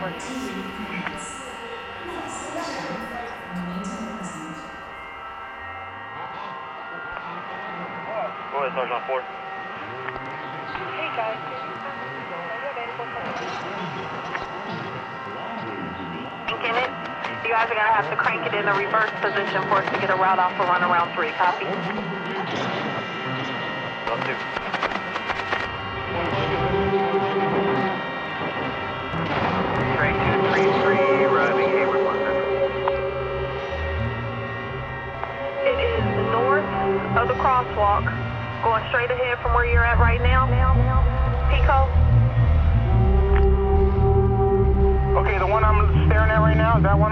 Go ahead, Sergeant Ford. Hey guys, are you available for thinking it? You guys are gonna have to crank it in a reverse position for us to get a route off for run around 3. Copy? Up 2. Train 233, arriving Hayward 1. It is north of the crosswalk, going straight ahead from where you're at right now. Pico? Okay, the one I'm staring at right now, is that one?